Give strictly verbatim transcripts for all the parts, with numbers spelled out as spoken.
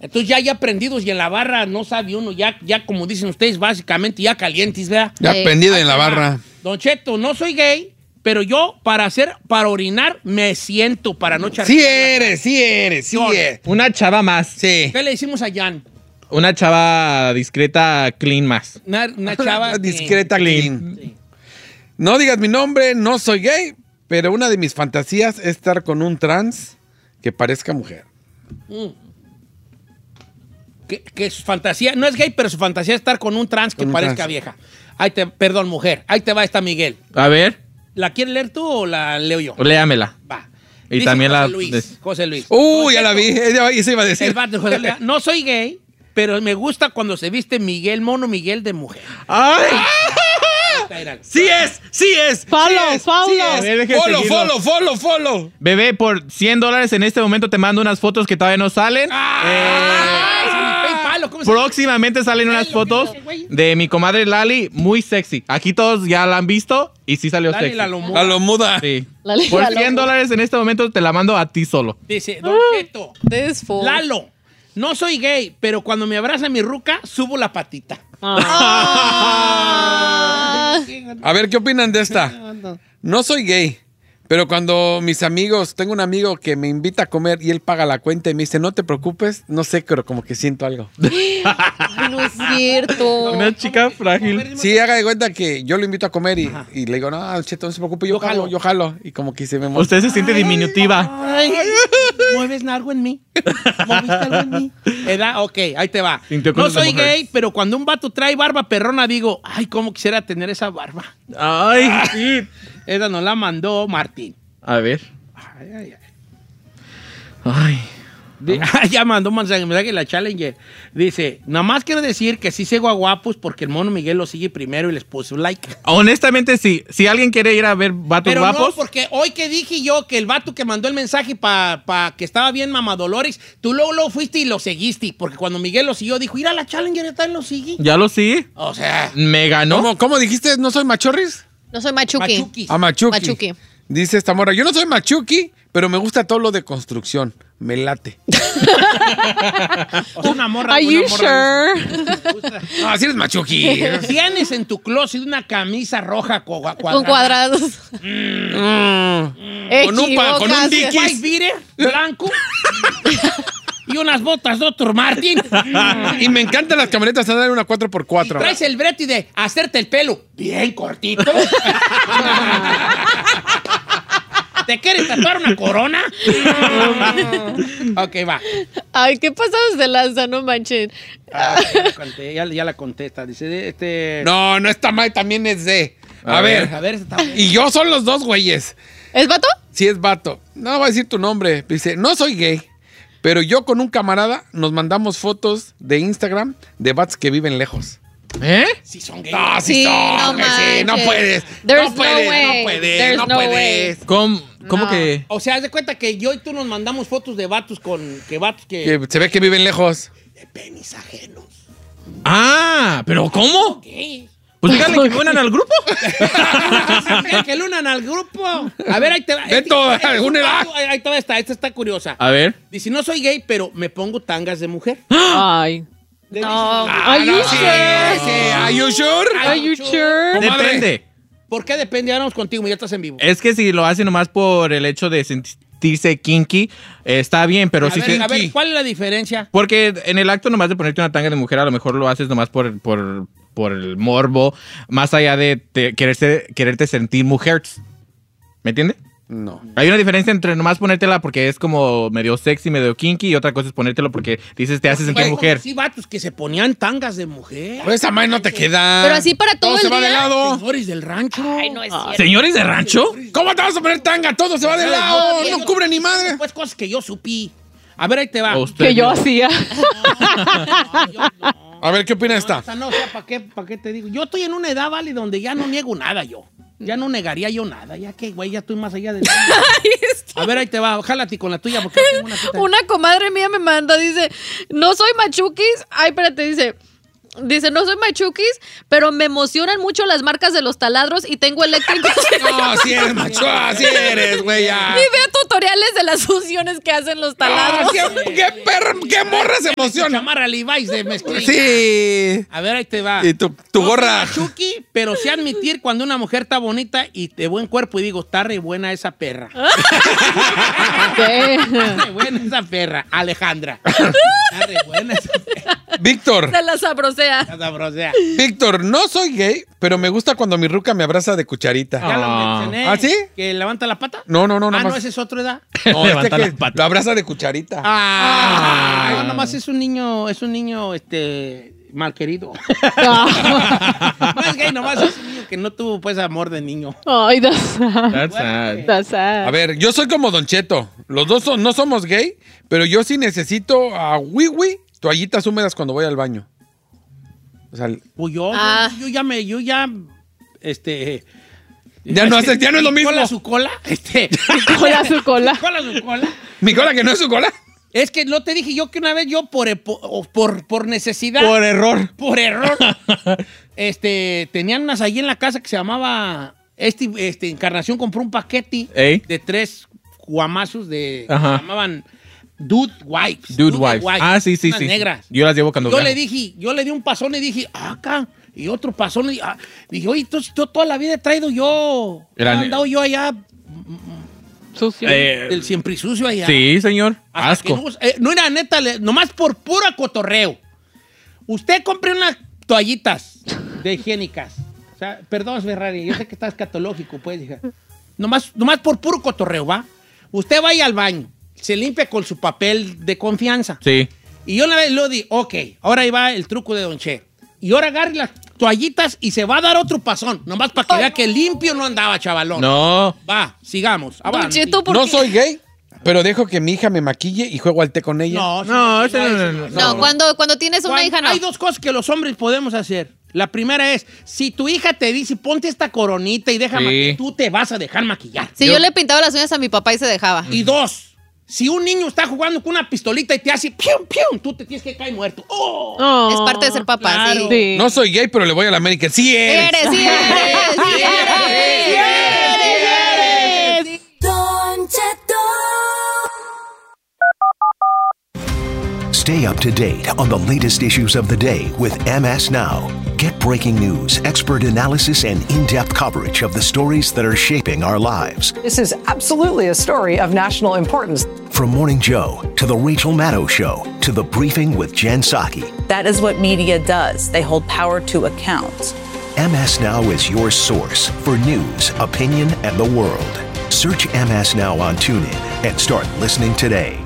Entonces ya, ya prendidos y en la barra no sabe uno, ya, ya como dicen ustedes, básicamente ya calientes, ¿verdad? Ya Sí. prendido en la barra. Don Cheto, no soy gay, pero yo para hacer, para orinar, me siento para no echar. Sí eres, sí eres, sí Yo- eres. Una chava más. Sí. ¿Qué le decimos a Jan? Una chava discreta, clean más. Una, una chava que- Discreta, clean. Sí. No digas mi nombre, no soy gay, pero una de mis fantasías es estar con un trans que parezca mujer. Que, que su fantasía, no es gay, pero su fantasía es estar con un trans que Con un parezca trans. vieja. Ahí te, perdón, mujer. Ahí te va esta Miguel. A ver, ¿La quieres leer tú o la leo yo? léamela. Va. Y Dice también José la- Luis. des- José Luis. Uy, Don ya la vi. Cheto, Eso iba a el decir. vato, José Luis, no soy gay, pero me gusta cuando se viste Miguel, mono Miguel de mujer. ¡Ay! Míralo. Sí es, sí es. Follow, sí es, follow. sí A es. ver, deje Follow, seguirlo. follow, follow, follow. Bebé, por cien dólares en este momento te mando unas fotos que todavía no salen. Ay, sí, mi PayPal, ¿o cómo se llama? Próximamente salen unas Ay, lo fotos que güey. de mi comadre Lali, muy sexy. Aquí todos ya la han visto y sí salió Dale sexy. la lomo. La lo muda. Sí. Lali, Por la cien lomo. dólares en este momento te la mando a ti solo. Dice, Don Cheto, This fool. Lalo, no soy gay, pero cuando me abraza mi ruca, subo la patita. Ah. A ver, ¿qué opinan de esta? No soy gay, pero cuando mis amigos, tengo un amigo que me invita a comer y él paga la cuenta y me dice, no te preocupes, no sé, pero como que siento algo. Ay, no es cierto. Una chica frágil. Sí, haga de cuenta que yo lo invito a comer y, y le digo, no, Cheto, no se preocupe, yo, Yo jalo, jalo. yo jalo. Y como que se me mueve. Usted se siente diminutiva. Ay, ¿mueves algo en mí? ¿Moviste algo en mí? ¿Edad? Ok, ahí te va. Sintió No cosas de soy mujer. gay, pero cuando un vato trae barba perrona, digo, ay, cómo quisiera tener esa barba. Ay, sí. Esa nos la mandó Martín. A ver. Ay, ay, ay. Ay. Di- ya mandó un mensaje, mensaje la Challenger. Dice, nada más quiero decir que sí sigo a guapos porque el mono Miguel lo sigue primero y les puse un like. Honestamente, sí. Si alguien quiere ir a ver vatos Pero guapos, no, porque hoy que dije yo que el vato que mandó el mensaje para pa que estaba bien Mamadolores, tú luego, luego fuiste y lo seguiste. Porque cuando Miguel lo siguió, dijo, ir a la Challenger, ya también lo sigue. ya lo sí. O sea, Me ganó. ¿Cómo, cómo dijiste? ¿No soy machorris? No soy machuki. Machuquis. A machuki. Machuki. Dice esta morra, yo no soy machuki, pero me gusta todo lo de construcción. Me late. O sea, una morra. Are una you morra- sure? No, así eres machuki. Tienes en tu closet una camisa roja co- cuadrada. Con cuadrados. Mm. Con un pa- con un Equivocas. Dickies. White beater, blanco. Y unas botas doctor Martin. Y me encantan las camionetas andar en una cuatro por cuatro. Traes el brete de hacerte el pelo bien cortito. ¿Te quieres tatuar una corona? Ok, va. Ay, ¿qué pasados de lanza? No manchen. Ah, ya, la conté, ya, ya la contesta. Dice, este... No, no está mal, también es de. A, A ver. A ver, está bien. Y yo son los dos güeyes. ¿Es vato? Si es vato. No va a decir tu nombre. Dice, no soy gay, pero yo con un camarada nos mandamos fotos de Instagram de vatos que viven lejos. ¿Eh? Si son gays. No, sí, Sí, son, no güey, sí, no manches. puedes. There's no no puedes, way. no puedes, There's no no puedes. ¿Cómo, cómo No. que? O sea, haz de cuenta que yo y tú nos mandamos fotos de vatos con... Que vatos que... Que se ve que viven lejos. De penis ajenos. Ah, ¿pero cómo? ¿Qué? Pues díganle que unan al grupo. Que lo unan al grupo. A ver, ahí te va. Beto, Este- este es un únela. vato- Ahí ahí te va esta. Esta está curiosa. A ver. Dice, no soy gay, pero me pongo tangas de mujer. Ay. Le No. dice, Are you Ah, sí, sure? sí. Are you sure? Are you sure? Comadre. Depende. ¿Por qué depende? Ahora vamos contigo, ya estás en vivo. Es que si lo hace nomás por el hecho de sentirse kinky, eh, está bien, pero a, si ver, se- a ver, ¿cuál es la diferencia? Porque en el acto nomás de ponerte una tanga de mujer, a lo mejor lo haces nomás por, por, por el morbo, más allá de te- quererte, quererte sentir mujer. ¿Me entiendes? No. Hay una diferencia entre nomás ponértela porque es como medio sexy, medio kinky, y otra cosa es ponértelo porque dices te hace sentir Güey, mujer. Sí, vatos que se ponían tangas de mujer. Pues esa madre no te queda. Pero así para todo se el va de día. lado. Señores del rancho. Ay, no es cierto. ¿Señores de rancho? ¿Cómo te vas a poner tanga? Todo se va de lado. No cubre ni madre. Pues cosas que yo supí. A ver, ahí te va. ¿O usted Que yo no? hacía. No, yo no. A ver, ¿qué opina esta? Esta no, o sea, ¿para qué, ¿para qué te digo? Yo estoy en una edad, vale, donde ya no niego nada yo. Ya no negaría yo nada. Ya que, güey, ya estoy más allá de... A ver, ahí te va. Jálate con la tuya porque tengo una tuya. Una comadre mía me manda, dice, no soy machuquis. Ay, espérate, dice, Dice, no soy machuquis, pero me emocionan mucho las marcas de los taladros y tengo eléctricos. No, si eres macho, así eres, güey, ya. Y veo tutoriales de las funciones que hacen los taladros. Ah, ¿qué, qué perro, qué morra se emociona? Chamarra Levi's de mezclilla. Sí. A ver, ahí te va. Y tu, tu No gorra. soy machuqui, pero sé admitir cuando una mujer está bonita y de buen cuerpo y digo, está re buena esa perra. Está re buena esa perra, Alejandra. Está re buena esa perra. Víctor, Se la sabrosea. Está sabrosea. Víctor, no soy gay, pero me gusta cuando mi ruca me abraza de cucharita. Ya lo Ah. mencioné. ¿Ah, sí? ¿Que levanta la pata? No, no, no, Ah, nomás. no, ese es otro edad. No, este Levanta que la pata. lo abraza de cucharita. Ah, Ay. no, nomás es un niño, es un niño, este, mal querido. No es gay, nomás es un niño que no tuvo, pues, amor de niño. Ay, that's sad. That's sad. That's sad. A ver, yo soy como Don Cheto. Los dos son- no somos gay, pero yo sí necesito a Wiwi toallitas húmedas cuando voy al baño. O sea, Pues yo, Ah. yo, yo ya me, yo ya, este... Ya no hace- ya no es lo mi mismo. Cola su cola, este... Cola su cola. cola su cola. mi cola que no es su cola. Es que no te dije yo que una vez yo por, por, por, por necesidad... Por error. por error, este, tenían unas ahí en la casa que se llamaba, este, este Encarnación compró un paquete Ey. de tres guamazos de, Ajá. se llamaban Dude Wipes. Dude wipes. Ah, sí, sí, unas sí. negras. Yo las llevo cuando Yo viajo. le dije, yo le di un pasón y dije, ah, acá, y otro pasón, y ah, dije, oye, entonces yo toda la vida he traído yo, he Era- andado yo allá, Sucio. Eh, del siempre y sucio allá. sí, señor. Hasta que Asco. No, eh, no era neta, le- nomás por pura cotorreo. Usted compre unas toallitas de higiénicas. O sea, perdón, Ferrari, yo sé que está escatológico, pues, hija. Nomás, nomás por puro cotorreo, ¿va? Usted vaya al baño, se limpia con su papel de confianza. Sí. Y yo una vez lo di, ok, ahora ahí va el truco de Don Che. Y ahora agarre las toallitas y se va a dar otro pasón, nomás para que vea que limpio no andaba, chavalón. No. Va, sigamos. Don avance. Cheto, ¿por No qué? soy gay, pero dejo que mi hija me maquille y juego al té con ella. No, No, sí, ese no, no, no, No, cuando, cuando tienes una Cuando- hija, no. Hay dos cosas que los hombres podemos hacer. La primera es, si tu hija te dice, ponte esta coronita y déjame, Sí. tú te vas a dejar maquillar. Si yo, le pintaba las uñas a mi papá y se dejaba. Y dos, si un niño está jugando con una pistolita y te hace pium, pium, tú te tienes que caer muerto. ¡Oh! Oh, es parte de ser papá, claro. sí. Sí. No soy gay, pero le voy a la América. Sí eres. Eres, sí eres, sí eres, sí eres, sí eres. Don Cheto. Stay up to date on the latest issues of the day with M S Now. Get breaking news, expert analysis, and in-depth coverage of the stories that are shaping our lives. This is absolutely a story of national importance. From Morning Joe to The Rachel Maddow Show to The Briefing with Jen Psaki, That is what media does. They hold power to account. M S Now is your source for news, opinion, and the world. Search M S Now on TuneIn and start listening today.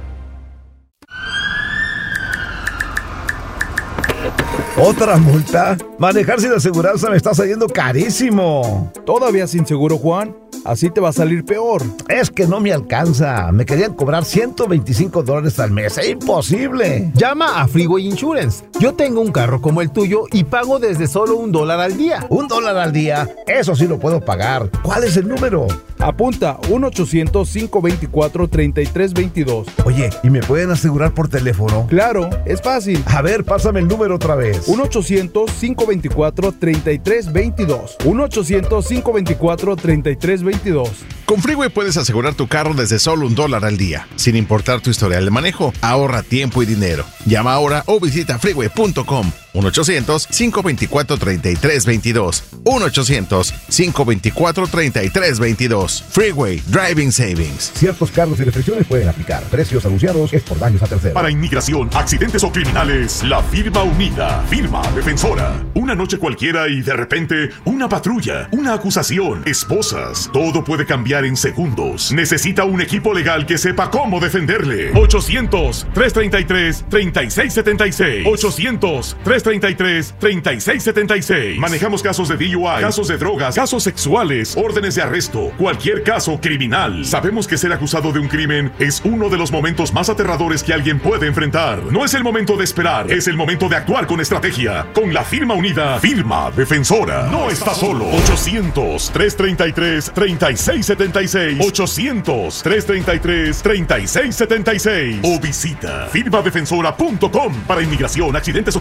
¿Otra multa? Manejar sin aseguranza me está saliendo carísimo. Todavía sin seguro, Juan. Así te va a salir peor. Es que no me alcanza. Me querían cobrar ciento veinticinco dólares al mes. ¡Es imposible! Llama a Freeway Insurance. Yo tengo un carro como el tuyo y pago desde solo un dólar al día. ¿Un dólar al día? Eso sí lo puedo pagar. ¿Cuál es el número? Apunta uno ochocientos, cinco veinticuatro, treinta y tres veintidós. Oye, ¿y me pueden asegurar por teléfono? Claro, es fácil. A ver, pásame el número otra vez. uno ochocientos, cinco veinticuatro, treinta y tres veintidós. uno ochocientos, cinco veinticuatro, treinta y tres veintidós. Con Freeway puedes asegurar tu carro desde solo un dólar al día. Sin importar tu historial de manejo, ahorra tiempo y dinero. Llama ahora o visita freeway punto com. uno ochocientos, cinco veinticuatro, treinta y tres veintidós. uno ochocientos, cinco veinticuatro, treinta y tres veintidós. Freeway Driving Savings. Ciertos cargos y restricciones pueden aplicar. Precios anunciados es por daños a terceros. Para inmigración, accidentes o criminales, la firma unida, firma defensora. Una noche cualquiera y de repente una patrulla, una acusación, esposas. Todo puede cambiar en segundos. Necesita un equipo legal que sepa cómo defenderle. ochocientos, trescientos treinta y tres, treinta y seis setenta y seis. ochocientos, trescientos treinta y tres, treinta y seis setenta y seis. Manejamos casos de D U I, casos de drogas, casos sexuales, órdenes de arresto, cualquier caso criminal. Sabemos que ser acusado de un crimen es uno de los momentos más aterradores que alguien puede enfrentar. No es el momento de esperar, es el momento de actuar con estrategia. Con la firma unida, firma defensora. No está solo. ochocientos, trescientos treinta y tres, treinta y seis setenta y seis. ochocientos, trescientos treinta y tres, treinta y seis setenta y seis. O visita firma defensora punto com. Para inmigración, accidentes o criminales, la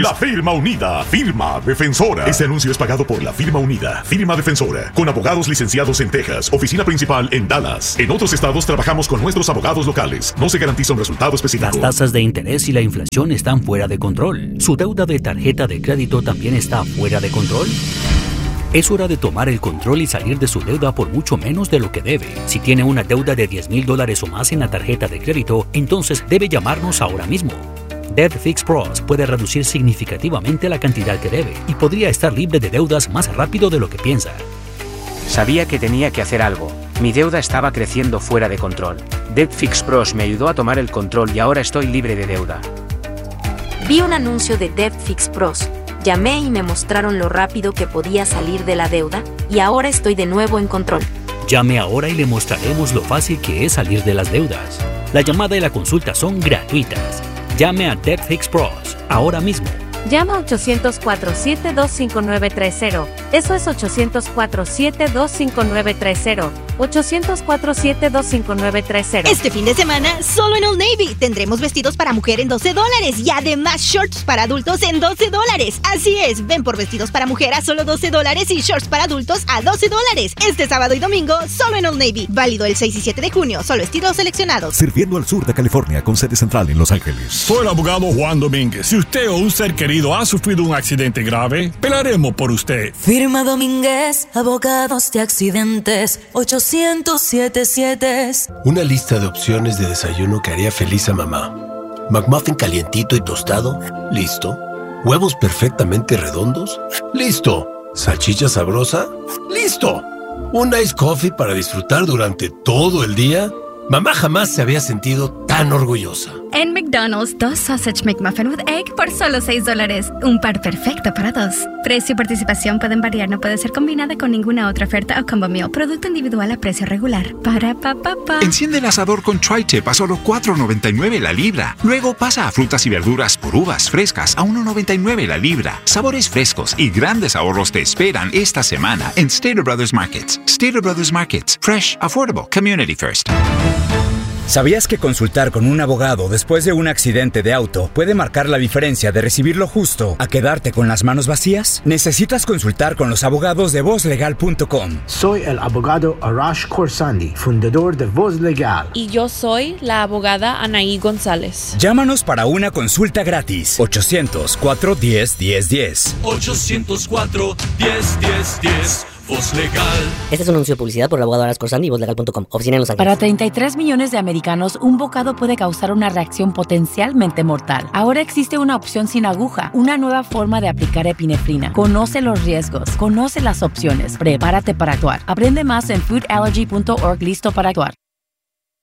La firma unida, firma defensora. Este anuncio es pagado por la firma unida, firma defensora, con abogados licenciados en Texas, oficina principal en Dallas. En otros estados trabajamos con nuestros abogados locales. No se garantiza un resultado específico. Las tasas de interés y la inflación están fuera de control. ¿Su deuda de tarjeta de crédito también está fuera de control? Es hora de tomar el control y salir de su deuda por mucho menos de lo que debe. Si tiene una deuda de diez mil dólares o más en la tarjeta de crédito, entonces debe llamarnos ahora mismo. Debt Fix Pros puede reducir significativamente la cantidad que debe y podría estar libre de deudas más rápido de lo que piensa. Sabía que tenía que hacer algo. Mi deuda estaba creciendo fuera de control. Debt Fix Pros me ayudó a tomar el control y ahora estoy libre de deuda. Vi un anuncio de Debt Fix Pros. Llamé y me mostraron lo rápido que podía salir de la deuda y ahora estoy de nuevo en control. Llame ahora y le mostraremos lo fácil que es salir de las deudas. La llamada y la consulta son gratuitas. Llame a Debt Fix Pros ahora mismo. Llama a ochocientos cuatro siete dos cinco nueve tres cero. Eso es ochocientos cuatro siete dos cinco nueve tres cero. ochocientos cuatro siete dos cinco nueve tres cero. Este fin de semana, solo en Old Navy, tendremos vestidos para mujer en doce dólares y además shorts para adultos en doce dólares. Así es, ven por vestidos para mujer a solo doce dólares y shorts para adultos a doce dólares. Este sábado y domingo, solo en Old Navy. Válido el seis y siete de junio, solo estilos seleccionados. Sirviendo al sur de California con sede central en Los Ángeles. Soy el abogado Juan Domínguez. Si usted o un ser querido ha sufrido un accidente grave, pelaremos por usted. Firma Domínguez, abogados de accidentes, ochocientos setenta y siete. Una lista de opciones de desayuno que haría feliz a mamá. McMuffin calientito y tostado, listo. Huevos perfectamente redondos, listo. Salchicha sabrosa, listo. Un ice coffee para disfrutar durante todo el día. Mamá jamás se había sentido tan orgullosa. En McDonald's, dos Sausage McMuffin with Egg por solo seis dólares. Un par perfecto para dos. Precio y participación pueden variar, no puede ser combinada con ninguna otra oferta o combo meal. Producto individual a precio regular. Para pa pa pa. Enciende el asador con Tri-Tip a solo cuatro noventa y nueve la libra. Luego pasa a frutas y verduras por uvas frescas a uno noventa y nueve la libra. Sabores frescos y grandes ahorros te esperan esta semana en Stater Brothers Markets. Stater Brothers Markets. Fresh, affordable, community first. ¿Sabías que consultar con un abogado después de un accidente de auto puede marcar la diferencia de recibir lo justo a quedarte con las manos vacías? Necesitas consultar con los abogados de voz legal punto com. Soy el abogado Arash Khorsandi, fundador de Voz Legal. Y yo soy la abogada Anaí González. Llámanos para una consulta gratis. ochocientos cuatro diez diez diez. ochocientos cuatro diez diez diez. Voz Legal. Este es un anuncio de publicidad por el abogado Arash Khorsandi y voz legal punto com. Oficina en Los Ángeles. Para treinta y tres millones de americanos, un bocado puede causar una reacción potencialmente mortal. Ahora existe una opción sin aguja, una nueva forma de aplicar epinefrina. Conoce los riesgos, conoce las opciones, prepárate para actuar. Aprende más en food allergy punto org. Listo para actuar.